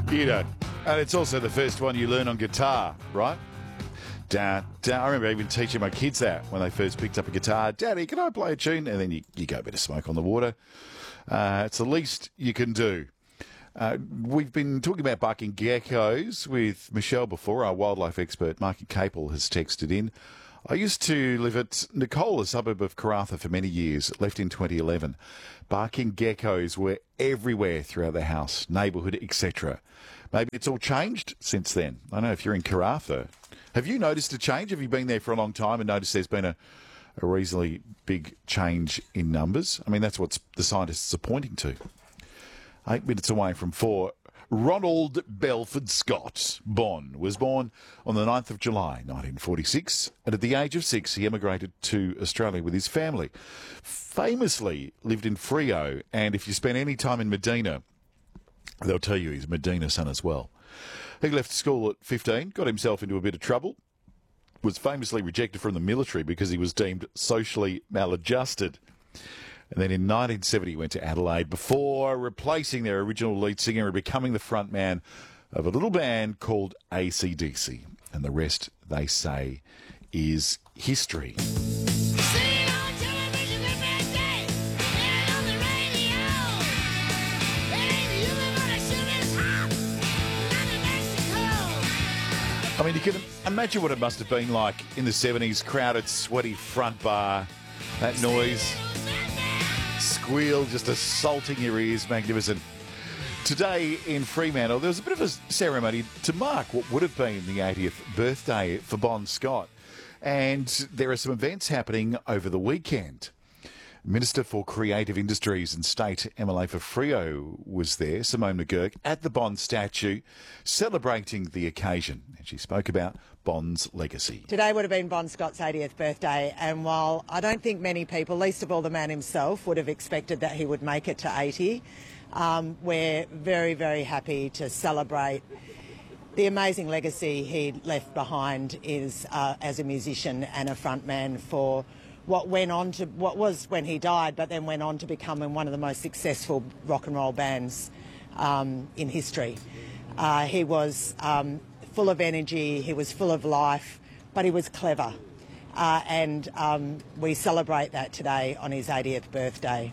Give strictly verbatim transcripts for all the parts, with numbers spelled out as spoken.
You know, and it's also the first one you learn on guitar, right? Da, da. I remember even teaching my kids that when they first picked up a guitar. Daddy, can I play a tune? And then you, you go a bit of smoke on the water. Uh, it's the least you can do. Uh, we've been talking about barking geckos with Michelle before. Our wildlife expert, Marky Capel, has texted in. I used to live at Nicole, a suburb of Karratha, for many years, left in twenty eleven. Barking geckos were everywhere throughout the house, neighbourhood, et cetera. Maybe it's all changed since then. I don't know if you're in Karratha. Have you noticed a change? Have you been there for a long time and noticed there's been a, a reasonably big change in numbers? I mean, that's what the scientists are pointing to. Eight minutes away from four. Ronald Belford Scott Bon was born on the ninth of July nineteen forty-six, and at the age of six he emigrated to Australia with his family. Famously lived in Freo, and if you spend any time in Medina, they'll tell you he's a Medina son as well. He left school at fifteen, got himself into a bit of trouble, was famously rejected from the military because he was deemed socially maladjusted. And then in nineteen seventy he went to Adelaide before replacing their original lead singer and becoming the front man of a little band called A C D C. And the rest, they say, is history. I mean, you can imagine what it must have been like in the seventies, crowded, sweaty front bar, that noise, squeal just assaulting your ears, magnificent. Today in Fremantle, there was a bit of a ceremony to mark what would have been the eightieth birthday for Bon Scott. And there are some events happening over the weekend. Minister for Creative Industries and State M L A for Freo was there, Simone McGurk, at the Bon statue, celebrating the occasion. And she spoke about Bon's legacy. Today would have been Bon Scott's eightieth birthday, and while I don't think many people, least of all the man himself, would have expected that he would make it to eighty, um, we're very, very happy to celebrate the amazing legacy he left behind is, uh, as a musician and a frontman for what went on to, what was when he died, but then went on to become one of the most successful rock and roll bands um, in history. Uh, he was um, full of energy, he was full of life, but he was clever. Uh, and um, we celebrate that today on his eightieth birthday.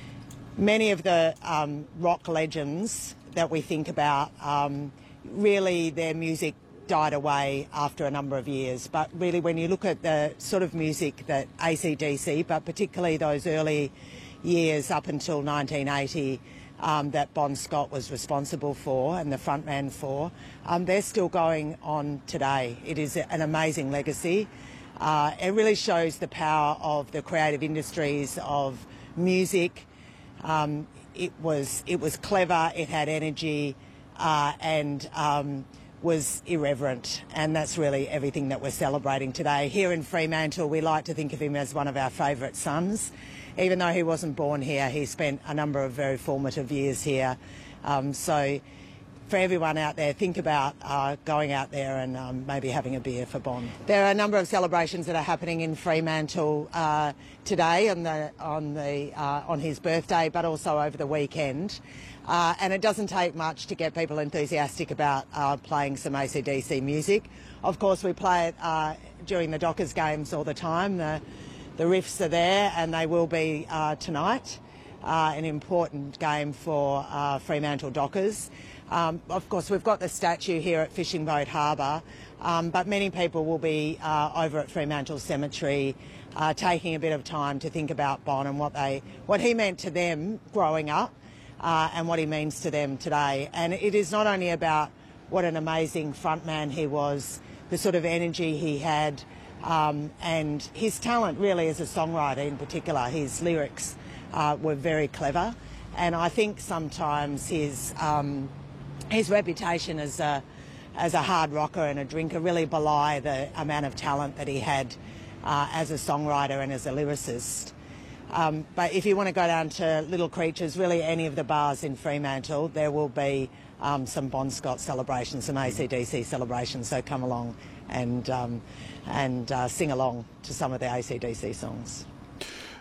Many of the um, rock legends that we think about, um, really their music died away after a number of years. But really, when you look at the sort of music that A C D C, but particularly those early years up until nineteen eighty, um, that Bon Scott was responsible for and the frontman for, um, they're still going on today. It is an amazing legacy. Uh, it really shows the power of the creative industries of music. Um, it was it was clever, it had energy, uh, and um, was irreverent, and that's really everything that we're celebrating today. Here in Fremantle, we like to think of him as one of our favourite sons. Even though he wasn't born here, he spent a number of very formative years here. Um, so for everyone out there, think about uh, going out there and um, maybe having a beer for Bon. There are a number of celebrations that are happening in Fremantle uh, today on the on the uh, on his birthday, but also over the weekend. Uh, and it doesn't take much to get people enthusiastic about uh, playing some A C D C music. Of course, we play it uh, during the Dockers games all the time. The, the riffs are there, and they will be uh, tonight. Uh, an important game for uh, Fremantle Dockers. Um, of course, we've got the statue here at Fishing Boat Harbour, um, but many people will be uh, over at Fremantle Cemetery uh, taking a bit of time to think about Bon and what they, what he meant to them growing up. Uh, and what he means to them today. And it is not only about what an amazing frontman he was, the sort of energy he had, um, and his talent really as a songwriter in particular. His lyrics uh, were very clever, and I think sometimes his um, his reputation as a as a hard rocker and a drinker really belie the amount of talent that he had uh, as a songwriter and as a lyricist. Um, but if you want to go down to Little Creatures, really any of the bars in Fremantle, there will be um, some Bon Scott celebrations, some A C D C celebrations, so come along and, um, and uh, sing along to some of the A C D C songs.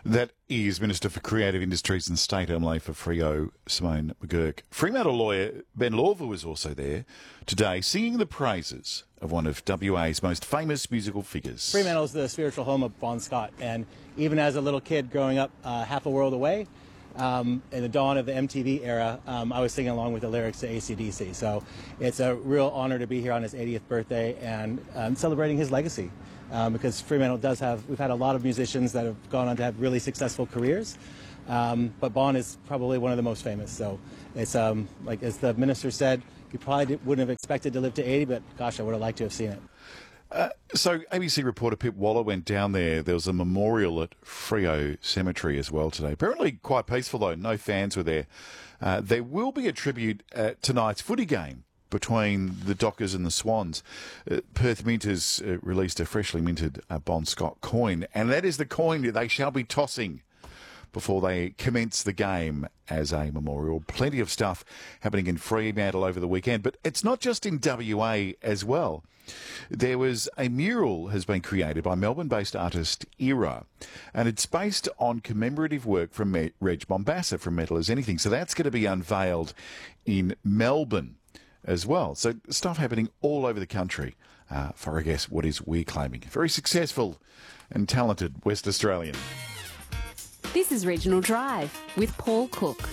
That is Minister for Creative Industries and State M L A for Freo, Simone McGurk. Fremantle lawyer Ben Lawver was also there today singing the praises of one of W A's most famous musical figures. Fremantle's the spiritual home of Bon Scott, and even as a little kid growing up uh, half a world away, um, in the dawn of the M T V era, um, I was singing along with the lyrics to A C D C. So it's a real honor to be here on his eightieth birthday and um, celebrating his legacy. Um, because Fremantle does have, we've had a lot of musicians that have gone on to have really successful careers, um, but Bon is probably one of the most famous. So it's um, like as the minister said, he probably wouldn't have expected to live to eighty, but gosh, I would have liked to have seen it. Uh, so A B C reporter Pip Waller went down there. There was a memorial at Freo Cemetery as well today. Apparently quite peaceful though, no fans were there. Uh, there will be a tribute at tonight's footy game between the Dockers and the Swans. Uh, Perth Mint has uh, released a freshly minted uh, Bon Scott coin, and that is the coin that they shall be tossing before they commence the game as a memorial. Plenty of stuff happening in Fremantle over the weekend, but it's not just in W A as well. There was a mural has been created by Melbourne-based artist Era, and it's based on commemorative work from Me- Reg Mombassa from Metal as Anything. So that's going to be unveiled in Melbourne as well. So stuff happening all over the country uh, for, I guess, what is we're claiming. Very successful and talented West Australian. This is Regional Drive with Paul Cook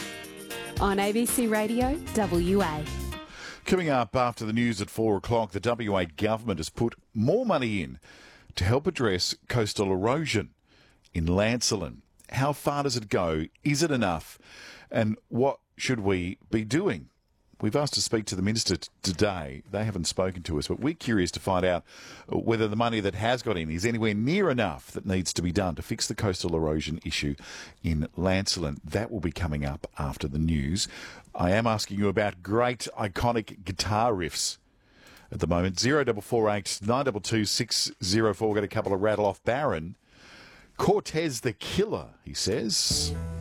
on A B C Radio W A. Coming up after the news at four o'clock, the W A government has put more money in to help address coastal erosion in Lancelin. How far does it go? Is it enough? And what should we be doing? We've asked to speak to the Minister t- today. They haven't spoken to us, but we're curious to find out whether the money that has got in is anywhere near enough that needs to be done to fix the coastal erosion issue in Lancelin. That will be coming up after the news. I am asking you about great, iconic guitar riffs at the moment. zero four four eight nine two two six zero four. Got a couple of rattle off Baron. Cortez the Killer, he says.